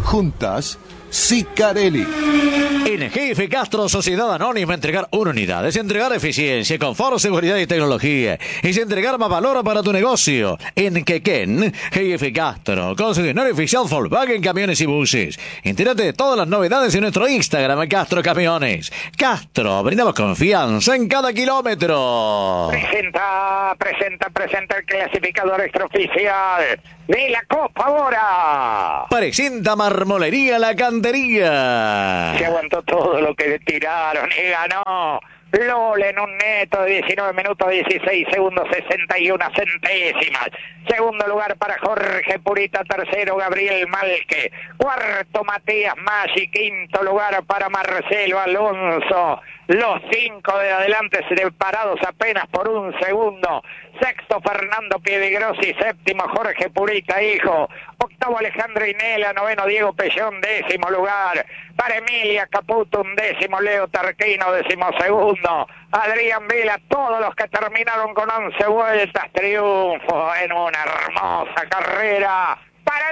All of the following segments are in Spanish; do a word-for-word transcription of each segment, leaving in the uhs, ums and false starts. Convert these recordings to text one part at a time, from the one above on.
Juntas, Sicarelli. En G F Castro Sociedad Anónima, entregar una unidad es entregar eficiencia, confort, seguridad y tecnología. Es entregar más valor para tu negocio. En Quequén, G F Castro, concesionario oficial Volkswagen Camiones y Buses. Entérate de todas las novedades en nuestro Instagram, Castro Camiones. Castro, brindamos confianza en cada kilómetro. Presenta, presenta, presenta el clasificador extraoficial de la Copa ahora. Presenta Marmolería La Cantería. Se aguantó todo lo que le tiraron y ganó Lole en un neto de diecinueve minutos dieciséis segundos sesenta y una centésimas. Segundo lugar para Jorge Purita, tercero Gabriel Malque, cuarto Matías Maggi, quinto lugar para Marcelo Alonso. Los cinco de adelante separados apenas por un segundo. Sexto Fernando Piedigrossi, séptimo Jorge Purita, hijo. Octavo Alejandro Inela, noveno Diego Pellón, décimo lugar. Para Emilia Caputo, un décimo Leo Tarquino, décimo segundo. Adrián Vila, todos los que terminaron con once vueltas. Triunfo en una hermosa carrera para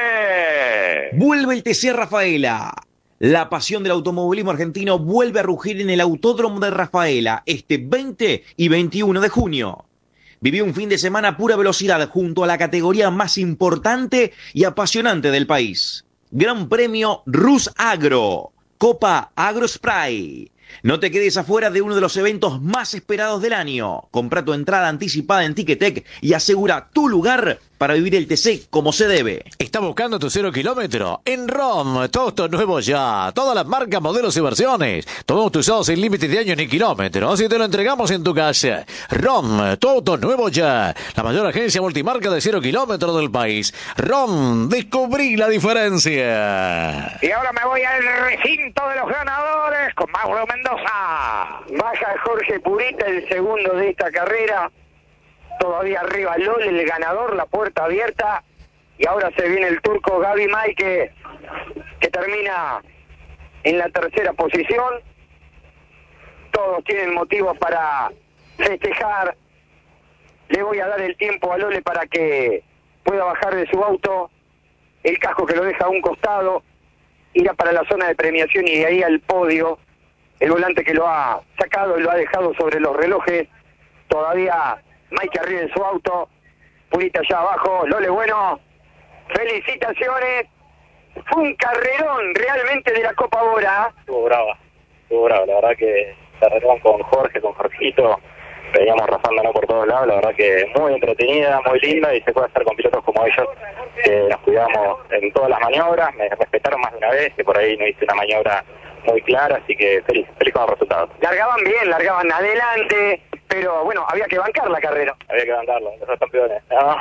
Lole. Vuelve el T C Rafaela. La pasión del automovilismo argentino vuelve a rugir en el Autódromo de Rafaela este veinte y veintiuno de junio. Viví un fin de semana a pura velocidad junto a la categoría más importante y apasionante del país. Gran Premio Rus Agro, Copa Agro Spray. No te quedes afuera de uno de los eventos más esperados del año. Compra tu entrada anticipada en Ticketek y asegura tu lugar para vivir el T C como se debe. ¿Estás buscando tu cero kilómetro? En ROM, todo esto es nuevo ya. Todas las marcas, modelos y versiones. Todos tus usados sin límite de años ni kilómetros. Y te lo entregamos en tu casa. ROM, todo esto es nuevo ya. La mayor agencia multimarca de cero kilómetros del país. ROM, descubrí la diferencia. Y ahora me voy al recinto de los ganadores con Mauro Mendoza. Baja Jorge Purita, el segundo de esta carrera. Todavía arriba Lole, el ganador, la puerta abierta. Y ahora se viene el turco Gaby May, que, que termina en la tercera posición. Todos tienen motivos para festejar. Le voy a dar el tiempo a Lole para que pueda bajar de su auto. El casco que lo deja a un costado. Irá para la zona de premiación y de ahí al podio. El volante que lo ha sacado y lo ha dejado sobre los relojes. Todavía Mike arriba en su auto. Purita allá abajo. Lole, bueno, felicitaciones. Fue un carrerón realmente de la Copa Bora. Estuvo brava, estuvo brava. La verdad que carrerón con Jorge, con Jorgito. Veníamos rozándonos por todos lados. La verdad que muy entretenida, muy linda. Y se puede hacer con pilotos como ellos, que nos cuidamos en todas las maniobras. Me respetaron más de una vez, que por ahí no hice una maniobra muy clara. Así que feliz, feliz con los resultados. Largaban bien, largaban adelante. Pero bueno, había que bancar la carrera. Había que bancarlo, los campeones. No.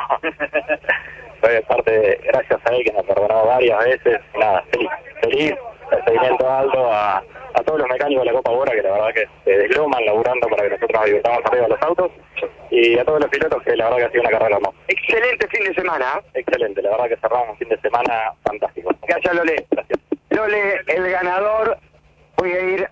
Fue parte de, gracias a él que nos perdonó varias veces. Nada, feliz, feliz. El seguimiento alto a, a todos los mecánicos de la Copa Bora, que la verdad que se desloman laburando para que nosotros nos divirtamos arriba de los autos. Y a todos los pilotos, que la verdad que ha sido una carrera hermosa. Excelente fin de semana. Excelente, la verdad que cerramos un fin de semana fantástico. Gracias, Lole. Gracias. Lole, el ganador. Voy a ir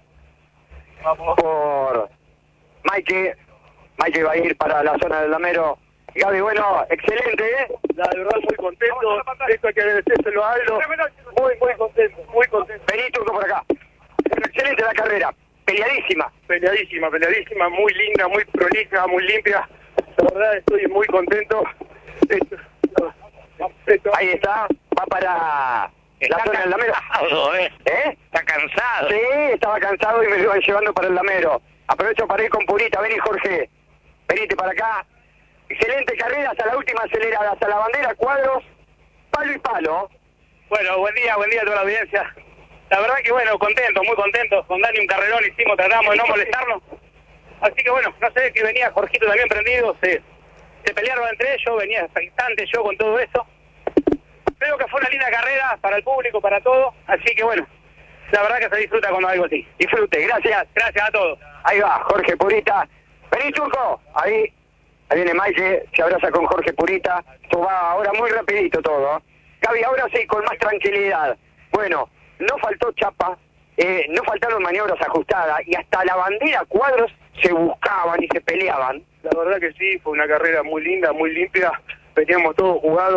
por Mike. Mike va a ir para la zona del Lamero. Gaby, bueno, excelente, ¿eh? La verdad, muy contento. Esto hay que agradecérselo a Aldo. Muy, muy contento, muy contento. Vení, Turco, por acá. Excelente la carrera. Peleadísima. Peleadísima, peleadísima. Muy linda, muy prolija, muy limpia. La verdad, estoy muy contento. Esto, esto. Ahí está. Va para Está la zona del Lamero. cansado, ¿eh? ¿Eh? Está cansado. Sí, estaba cansado y me lo iban llevando para el Lamero. Aprovecho para ir con Purita. Vení, Jorge. Venite para acá. Excelente carrera hasta la última acelerada, hasta la bandera, cuadros, palo y palo. Bueno, buen día, buen día a toda la audiencia. La verdad que bueno, contento, muy contento. Con Dani un carrerón hicimos, tratamos de no molestarnos. Así que bueno, no sé, que venía Jorgito también prendido, se, se pelearon entre ellos, venía expectante yo con todo eso. Creo que fue una linda carrera para el público, para todo. Así que bueno, la verdad que se disfruta cuando algo así. Disfrute, gracias. Gracias a todos. Ahí va, Jorge Purita. Vení, Turco. Ahí. Ahí viene Mike, se abraza con Jorge Purita. Esto va ahora muy rapidito todo. Gaby, ahora sí, con más tranquilidad. Bueno, no faltó chapa, eh, no faltaron maniobras ajustadas y hasta la bandera cuadros se buscaban y se peleaban. La verdad que sí, fue una carrera muy linda, muy limpia. Veníamos todos jugados.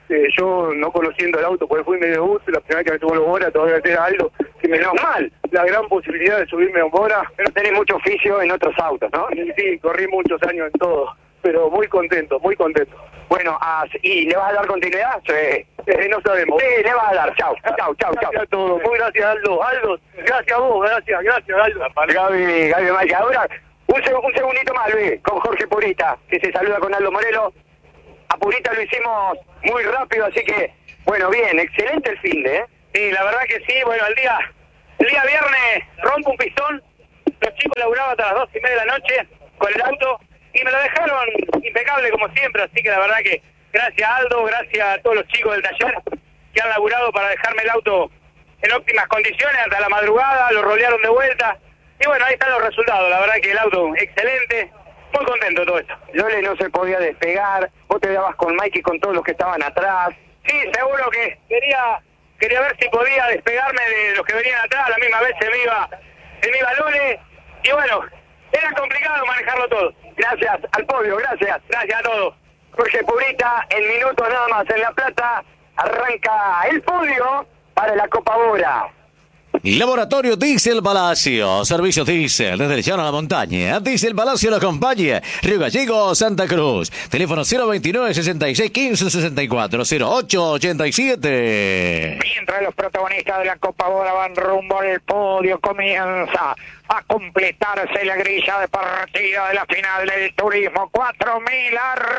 Eh, yo no conociendo el auto, porque fui medio bus, la primera vez que me tuvo los Bora, todavía era Aldo, que menos mal, la gran posibilidad de subirme a un Bora. Pero tenés mucho oficio en otros autos, ¿no? Y sí, corrí muchos años en todo, pero muy contento, muy contento. Bueno, ah, ¿y le vas a dar continuidad? Sí. Eh, no sabemos. Sí, le vas a dar. Chau, chau, chau, chau. Gracias a todos, muy gracias Aldo, Aldo, gracias a vos, gracias, gracias Aldo. Gaby, Gaby Mike. Ahora, un, seg un segundito más, Luis, con Jorge Purita, que se saluda con Aldo Morelo. A Purita lo hicimos muy rápido, así que, bueno, bien, excelente el fin de, ¿eh? Sí, la verdad que sí, bueno, el día, el día viernes rompo un pistón, los chicos laburaban hasta las dos y media de la noche con el auto y me lo dejaron impecable como siempre, así que la verdad que gracias a Aldo, gracias a todos los chicos del taller que han laburado para dejarme el auto en óptimas condiciones hasta la madrugada, lo rolearon de vuelta y bueno, ahí están los resultados, la verdad que el auto excelente. Muy contento de todo esto. Lole no se podía despegar, vos te dabas con Mike y con todos los que estaban atrás. Sí, seguro que quería quería ver si podía despegarme de los que venían atrás, a la misma vez se me iba, se me iba Lole, y bueno, era complicado manejarlo todo. Gracias al podio, gracias. Gracias a todos. Jorge Purita, en minutos nada más en La Plata, arranca el podio para la Copa Bora. Laboratorio Diesel Palacio, servicio Diesel desde el llano a la montaña. Diesel Palacio lo acompaña. Río Gallego, Santa Cruz. Teléfono cero veintinueve, sesenta y seis, quince, sesenta y cuatro, cero ocho ochenta y siete. Mientras los protagonistas de la Copa Bora van rumbo al podio, comienza a completarse la grilla de partida de la final del Turismo cuatro mil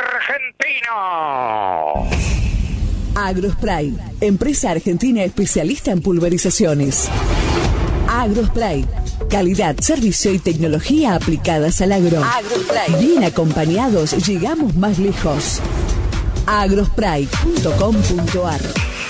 argentino. Agrospray, empresa argentina especialista en pulverizaciones. Agrospray, calidad, servicio y tecnología aplicadas al agro. Agrospray, bien acompañados llegamos más lejos. agrospray punto com punto ar.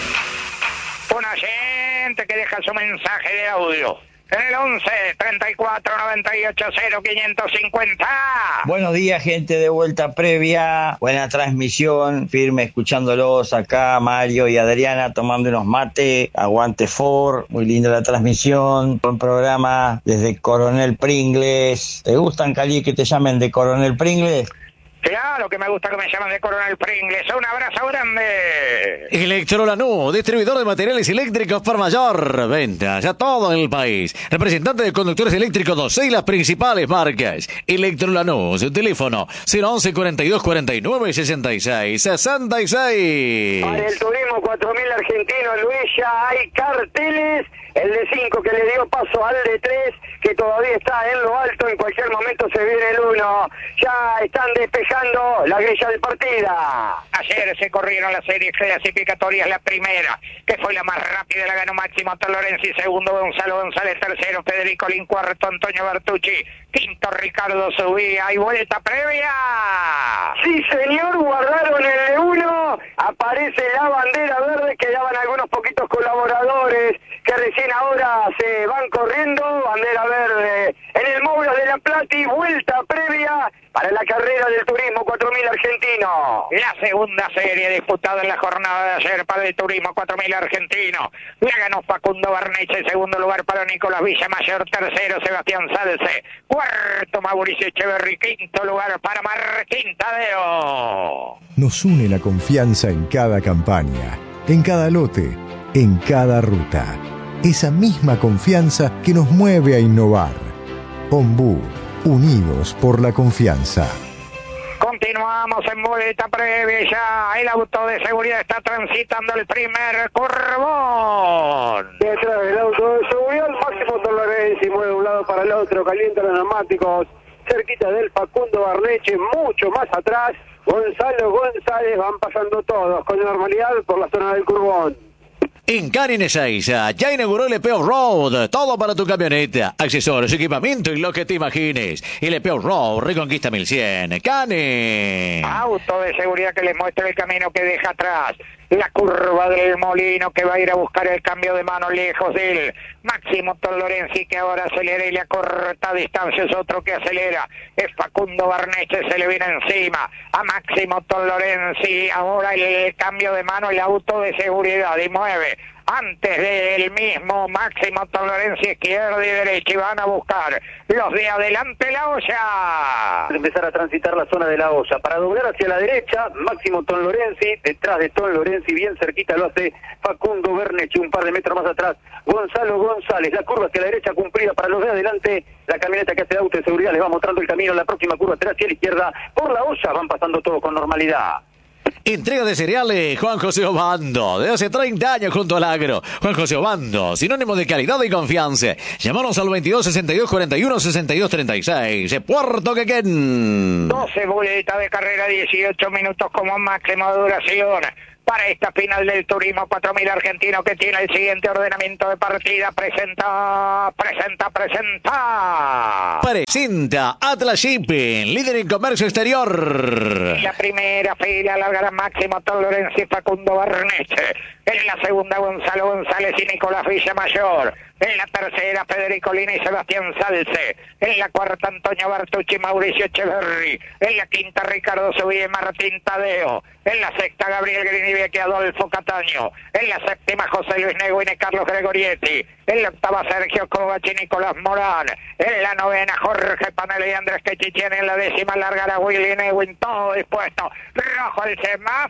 Una gente que deja su mensaje de audio en el once, treinta y cuatro, noventa y ocho, cero, quinientos cincuenta. Buenos días, gente de Vuelta Previa. Buena transmisión, firme escuchándolos acá, Mario y Adriana tomando unos mate. Aguante Ford, muy linda la transmisión. Buen programa desde Coronel Pringles. ¿Te gustan, Cali, que te llamen de Coronel Pringles? Claro que me gusta que me llamen de Coronel Pringles. Un abrazo grande. Electrolanú, distribuidor de materiales eléctricos por mayor ventas a todo el país. Representante de conductores eléctricos doce y las principales marcas. Electrolanú, su teléfono cero once, cuarenta y dos, cuarenta y nueve, sesenta y seis, sesenta y seis. Para el Turismo cuatro mil argentino, Luis, ya hay carteles. El de cinco que le dio paso al de tres, que todavía está en lo alto, en cualquier momento se viene el uno. Ya están despejando la grilla de partida. Ayer se corrieron las series clasificatorias, la primera, que fue la más rápida, la ganó Máximo Tolorenzi, segundo Gonzalo González, tercero Federico Lin, cuarto Antonio Bertucci, quinto Ricardo Subía y vuelta previa. Sí, señor, guardaron el de uno, aparece la bandera verde, quedaban algunos poquitos colaboradores que recién ahora se van corriendo, bandera verde en el Moura de La Plata y vuelta previa para la carrera del Turismo cuatro mil argentino. La segunda serie disputada en la jornada de ayer para el Turismo cuatro mil argentino. La ganó Facundo Barneche, segundo lugar para Nicolás Villamayor, tercero Sebastián Salce, cuarto Mauricio Echeverri, quinto lugar para Martín Tadeo. Nos une la confianza en cada campaña, en cada lote, en cada ruta. Esa misma confianza que nos mueve a innovar. Ombú, unidos por la confianza. Continuamos en vuelta previa, ya el auto de seguridad está transitando el primer curvón. Detrás del auto de seguridad, Máximo Tolorenzi mueve de un lado para el otro, calienta los neumáticos, cerquita del Facundo Barneche, mucho más atrás, Gonzalo González, van pasando todos con normalidad por la zona del curvón. En Canin Ezeiza ya inauguró el E P Off-Road, todo para tu camioneta, accesorios, equipamiento y lo que te imagines. El E P Off-Road Reconquista mil cien, Canin. Auto de seguridad que les muestra el camino que deja atrás. La curva del Molino que va a ir a buscar el cambio de mano lejos de él. Máximo Tolorenzi que ahora acelera y le acorta distancia, es otro que acelera. Es Facundo Barneche, se le viene encima a Máximo Tolorenzi. Ahora el cambio de mano, el auto de seguridad y mueve antes del mismo Máximo Tolorenzi, izquierda y derecha, y van a buscar los de adelante la olla. Empezar a transitar la zona de la olla para doblar hacia la derecha. Máximo Ton Lorenzi, detrás de Ton Lorenzi, bien cerquita lo hace Facundo Bernechi, un par de metros más atrás Gonzalo González. La curva hacia la derecha cumplida para los de adelante. La camioneta que hace auto de seguridad les va mostrando el camino. La próxima curva será hacia la izquierda. Por la olla van pasando todo con normalidad. Entrega de cereales Juan José Obando, de hace treinta años junto al agro. Juan José Obando, sinónimo de calidad y confianza. Llámanos al veintidós sesenta y dos cuarenta y uno sesenta y dos treinta y seis. De Puerto Quequén. doce boletas de carrera, dieciocho minutos como máxima duración. Para esta final del Turismo cuatro mil argentino, que tiene el siguiente ordenamiento de partida. Presenta, presenta, presenta. Presenta Atlas Shipping, líder en comercio exterior. En la primera fila largará Máximo Ton Lorenzi y Facundo Barneche. En la segunda Gonzalo González y Nicolás Villamayor. En la tercera Federico Lina y Sebastián Salce. En la cuarta Antonio Bertucci y Mauricio Echeverri. En la quinta Ricardo Subí y Martín Tadeo. En la sexta Gabriel Grinivec y Adolfo Cataño. En la séptima José Luis Neguín y Carlos Gregorietti. En la octava Sergio Kovac y Nicolás Morán. En la novena Jorge Panelo y Andrés Quechichén. En la décima largará Willy Neguín. Todo dispuesto. Rojo el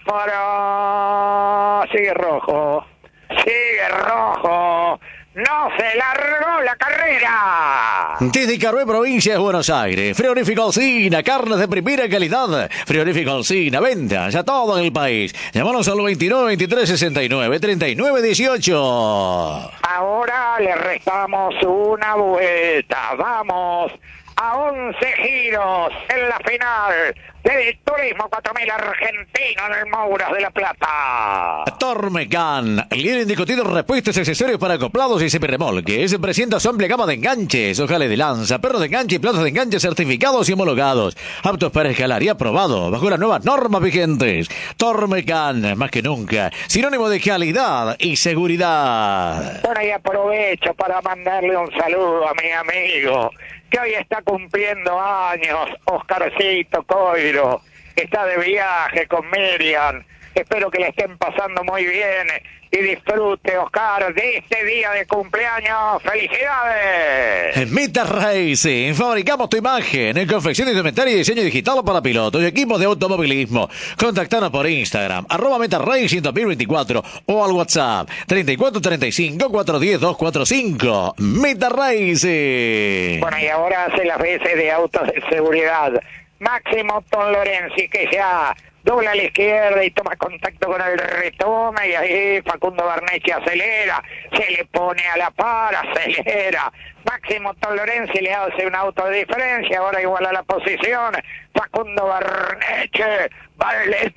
semáforo. Sigue rojo. Sigue rojo. ¡No se largó la carrera! Desde Carué, provincia de Buenos Aires. Frigorífico Alsina, carnes de primera calidad. Frigorífico Alsina, ventas a todo el país. Llámanos al veintinueve veintitrés sesenta y nueve treinta y nueve dieciocho. Ahora le restamos una vuelta. Vamos a once giros en la final del Turismo cuatro mil argentino en el Mouras de la Plata. Tormecan, líder indiscutido en repuestos y accesorios para acoplados y semirremolques. Presenta su amplia gama de enganches, ojales de lanza, perros de enganche y platos de enganche certificados y homologados. Aptos para escalar y aprobado bajo las nuevas normas vigentes. Tormecan, más que nunca, sinónimo de calidad y seguridad. Bueno, y aprovecho para mandarle un saludo a mi amigo que hoy está cumpliendo años, Oscarcito Coiro, que está de viaje con Miriam. Espero que le estén pasando muy bien y disfrute, Oscar, de este día de cumpleaños. ¡Felicidades! En Meta Racing fabricamos tu imagen en confección de indumentaria y diseño digital para pilotos y equipos de automovilismo. Contactanos por Instagram, arroba Meta Racing dos mil veinticuatro, o al WhatsApp treinta y cuatro treinta y cinco cuatrocientos diez doscientos cuarenta y cinco. Meta Racing. Bueno, y ahora hace las veces de autos de seguridad. Máximo Ton Lorenzi, que ya dobla a la izquierda y toma contacto con el retome, y ahí Facundo Barnechi acelera, se le pone a la par, acelera. Máximo Ton Lorenzi le hace un auto de diferencia, ahora iguala la posición. Facundo Barnechi va lentos.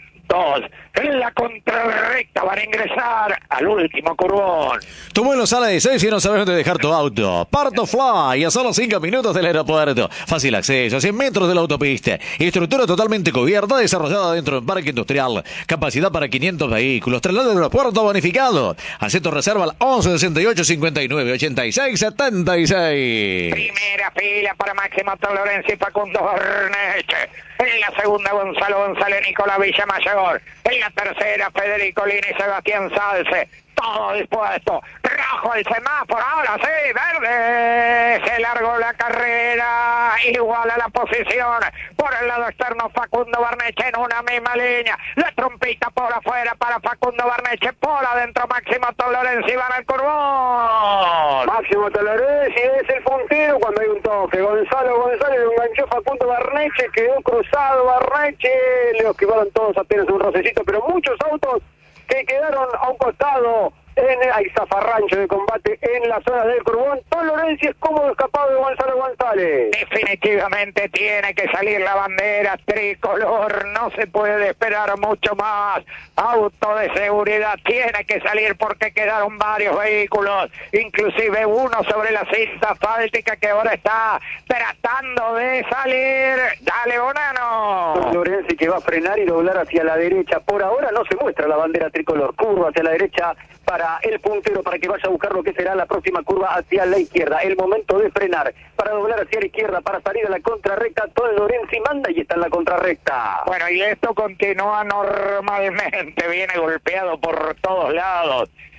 En la contrarrecta van a ingresar al último curvón. Tu vuelo sale de seis y no sabes dónde dejar tu auto. Parto Fly, a solo cinco minutos del aeropuerto. Fácil acceso, a cien metros de la autopista. Estructura totalmente cubierta, desarrollada dentro de un parque industrial. Capacidad para quinientos vehículos. Traslado de aeropuerto bonificado. Acepto reserva al once sesenta y ocho cincuenta y nueve ochenta y seis setenta y seis. Primera fila para Máximo Ton Lorenzi y Facundo Barnechi. En la segunda Gonzalo González, Nicolás Villamayor. En la tercera Federico Lina y Sebastián Salce. Todo dispuesto. Rojo el semáforo, ahora sí, verde. Se largó la carrera. Igual a la posición. Por el lado externo Facundo Barneche en una misma línea. La trompita por afuera para Facundo Barneche. Por adentro Máximo Ton Lorenzi, van al curvón. Máximo Ton Lorenzi es el puntero cuando hay un toque. Gonzalo González lo enganchó Facundo Barneche, quedó cruzado Barneche. Le esquivaron todos apenas un rocecito, pero muchos autos que quedaron a un costado en el zafarrancho de combate en la zona del curvón. Ton Lorenzi es cómodo escapado de Gonzalo González. Definitivamente tiene que salir la bandera tricolor, no se puede esperar mucho más. Auto de seguridad tiene que salir porque quedaron varios vehículos, inclusive uno sobre la cinta asfáltica que ahora está tratando de salir. Dale, Bonano. Ton Lorenzi que va a frenar y doblar hacia la derecha. Por ahora no se muestra la bandera tricolor. Curva hacia la derecha para el puntero, para que vaya a buscar lo que será la próxima curva hacia la izquierda. El momento de frenar para doblar hacia la izquierda, para salir a la contrarrecta. Ton Lorenzi manda y está en la contrarrecta. Bueno, y esto continúa normalmente, viene golpeado por todos lados.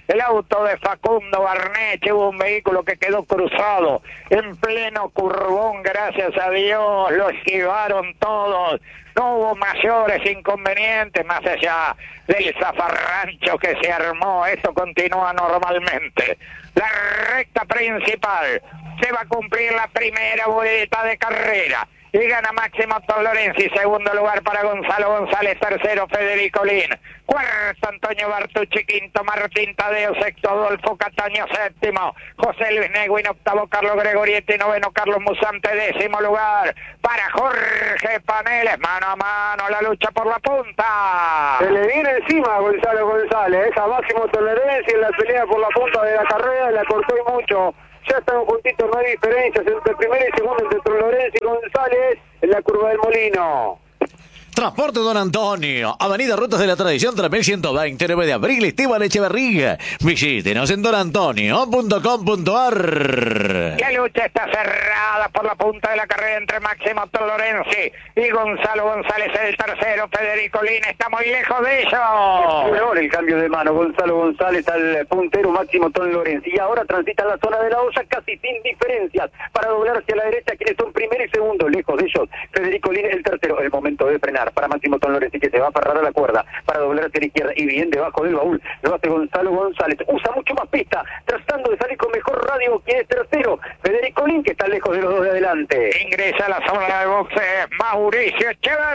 el auto de Facundo Barneche, hubo un vehículo que quedó cruzado en pleno curvón, gracias a Dios, lo esquivaron todos. No hubo mayores inconvenientes más allá del zafarrancho que se armó. Esto continúa normalmente. La recta principal. Se va a cumplir la primera vuelta de carrera. Y gana Máximo Tolorenzi, segundo lugar para Gonzalo González, tercero Federico Lin, cuarto Antonio Bartucci, quinto Martín Tadeo, sexto Adolfo Cataño, séptimo José Luis Neguín, octavo Carlos Gregorietti, noveno Carlos Musante, décimo lugar para Jorge Paneles, mano a mano la lucha por la punta. Se le viene encima a Gonzalo González, a Máximo Tolorenzi en la pelea por la punta de la carrera, la cortó y mucho. Ya están juntitos, no hay diferencias entre primero y segundo, entre Tolorenzi y González en la curva del Molino. Transporte Don Antonio, Avenida Rutas de la Tradición tres mil ciento veinte, nueve de abril, Esteban Echeverría. Visítenos en don antonio punto com punto a r. La lucha está cerrada por la punta de la carrera entre Máximo Tolorenzi y Gonzalo González, el tercero Federico Lin, está muy lejos de ellos. Peor el cambio de mano, Gonzalo González al puntero Máximo Tolorenzi, y ahora transita la zona de la olla casi sin diferencias para doblarse a la derecha, quienes son primero y segundo, lejos de ellos Federico Lin, el tercero, el momento de frenar para Máximo Tolorenzi, que se va a aferrar a la cuerda para doblarse a la izquierda y bien debajo del baúl lo hace Gonzalo González, usa mucho más pista tratando de salir con mejor radio, que es tercero Federico Lin, que está lejos de los dos de adelante. Ingresa a la zona de boxe Mauricio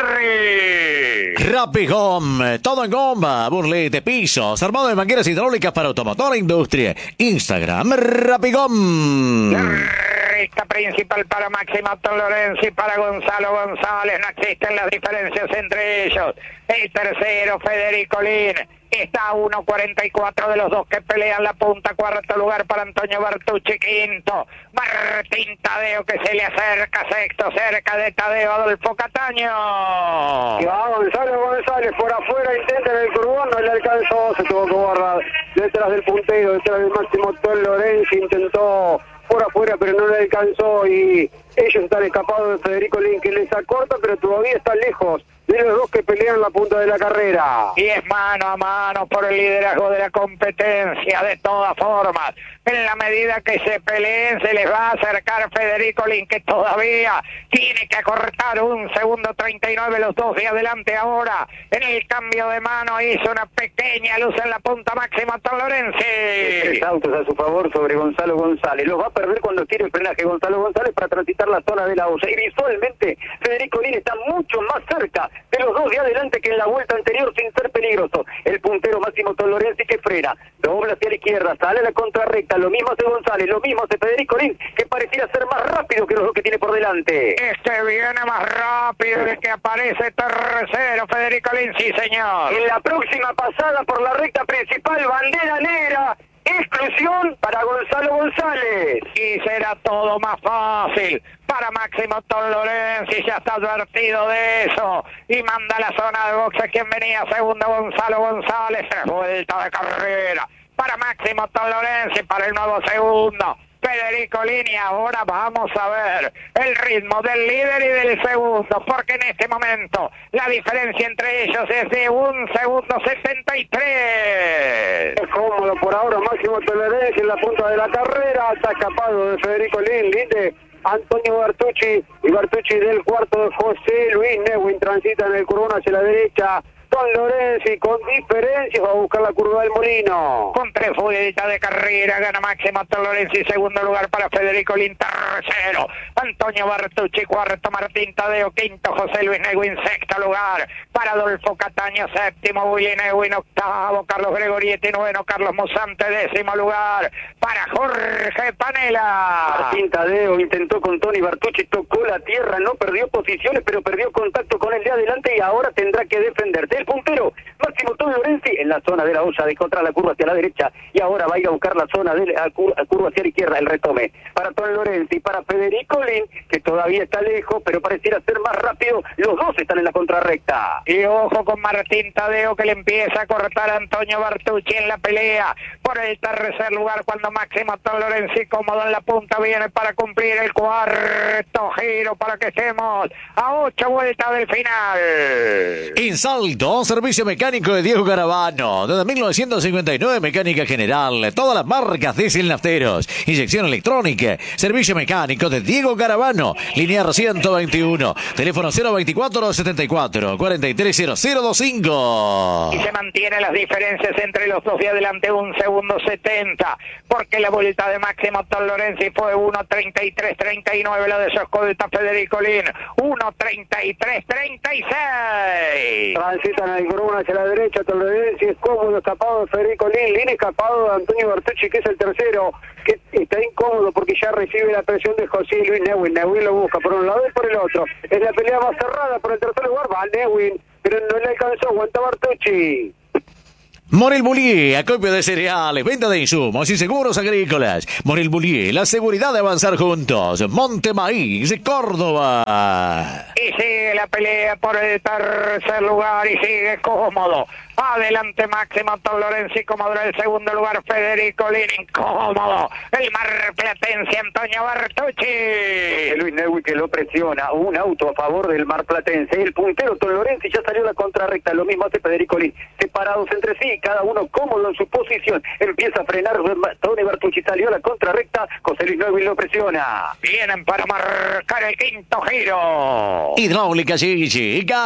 Echeverri. Rapid Home, todo en goma, burlete, pisos, armado de mangueras hidráulicas para automotor e industria. Instagram, Rapid Home. Recta principal para Máximo Tolorenzi, para Gonzalo González, no existen las diferencias entre ellos. El tercero, Federico Lin, está a uno cuarenta y cuatro de los dos que pelean la punta. Cuarto lugar para Antonio Bartucci, quinto Martín Tadeo, que se le acerca, sexto cerca de Tadeo Adolfo Cataño. Y va Gonzalo González por afuera, intenta en el curvón, no le alcanzó, se tuvo que borrar detrás del puntero, detrás del Máximo Tolorenzi, intentó por afuera pero no le alcanzó, y ellos están escapados de Federico Lin, que les acorta pero todavía está lejos de los dos que pelean la punta de la carrera. Y es mano a mano por el liderazgo de la competencia, de todas formas. En la medida que se peleen, se les va a acercar Federico Lin, que todavía tiene que acortar un segundo treinta y nueve, los dos de adelante ahora. En el cambio de mano hizo una pequeña luz en la punta Máximo Tolorenzi. Tres autos a su favor sobre Gonzalo González. Los va a perder cuando tire el frenaje Gonzalo González para transitar la zona de la olla. Y visualmente Federico Lin está mucho más cerca de los dos de adelante que en la vuelta anterior, sin ser peligroso. El puntero Máximo Tolorenzi, que frena, dobla hacia la izquierda, sale a la contrarrecta, lo mismo hace González, lo mismo hace Federico Lin, que pareciera ser más rápido que los dos que tiene por delante. Este viene más rápido de que aparece tercero Federico Lin, sí señor. En la próxima pasada por la recta principal, bandera negra, exclusión para Gonzalo González. Y será todo más fácil para Máximo Tolorenzi, ya está advertido de eso, y manda a la zona de boxe quien venía segundo, Gonzalo González. Vuelta de carrera para Máximo Tolorenzi, para el nuevo segundo Federico Lin, y ahora vamos a ver el ritmo del líder y del segundo, porque en este momento la diferencia entre ellos es de un segundo setenta y tres. Es cómodo por ahora Máximo Tolorenzi en la punta de la carrera, está escapado de Federico Lin, Linde, Antonio Bartucci, y Bartucci del cuarto de José Luis Neguín, transita en el curvón hacia la derecha. Tolorenzi con diferencias va a buscar la curva del Molino. Con tres vueltas de carrera gana Máximo Tolorenzi, segundo lugar para Federico Lin, tercero Antonio Bartucci, cuarto Martín Tadeo, quinto José Luis Neguín, sexto lugar para Adolfo Cataño, séptimo Willy Neguín, octavo Carlos Gregorietti, noveno Carlos Musante, décimo lugar para Jorge Panela. Martín Tadeo intentó con Tony Bartucci, tocó la tierra, no perdió posiciones, pero perdió contacto con el de adelante y ahora tendrá que defenderse. El puntero Máximo Tolorenzi en la zona de la olla, dejó atrás la curva hacia la derecha y ahora va a ir a buscar la zona de la curva, curva hacia la izquierda, el retome para Tolorenzi, para Federico Lin, que todavía está lejos pero pareciera ser más rápido. Los dos están en la contrarrecta. Y ojo con Martín Tadeo, que le empieza a cortar a Antonio Bartucci en la pelea por el tercer lugar, cuando Máximo Tolorenzi, cómodo en la punta, viene para cumplir el cuarto giro para que estemos a ocho vueltas del final. Insalto, servicio mecánico de Diego Caravano. Desde mil novecientos cincuenta y nueve, mecánica Fábrica General, todas las marcas diésel nafteros, inyección electrónica, servicio mecánico de Diego Caravano, linear ciento veintiuno, teléfono cero veinticuatro setenta y cuatro cuarenta y tres cero cero veinticinco. Y se mantienen las diferencias entre los dos de adelante, un segundo setenta, porque la vuelta de Máximo Tom Lorenzi fue uno treinta y tres treinta y nueve, la de su escolta Federico Lin, uno treinta y tres treinta y seis. Transitan al grupo hacia la derecha, Tom Lorenzi es cómodo, escapado de Federico Lin, Lin escapado de Antonio Bertucci, que es el tercero, que está incómodo porque ya recibe la presión de José Luis Neuwin. Neuwin lo busca por un lado y por el otro. Es la pelea más cerrada por el tercer lugar, va Neuwin, pero no le alcanzó, aguanta Bertucci. Morel Bullier, acopio de cereales, venta de insumos y seguros agrícolas. Morel Bullier, la seguridad de avanzar juntos. Monte Maíz, Córdoba. Y sigue la pelea por el tercer lugar y sigue cómodo. Adelante Máximo Tom Lorenzi, cómodo en el segundo lugar Federico Lin, incómodo. El marplatense Antonio Bertucci. Luis Neuwin que lo presiona, un auto a favor del marplatense. El puntero Tom Lorenzi ya salió a la contrarrecta, lo mismo hace Federico Lin. Separados entre sí, cada uno cómodo en su posición. Empieza a frenar Tony Bertucci, salió a la contrarrecta, José Luis Neuwin lo presiona. Vienen para marcar el quinto giro. Hidráulica Gigi,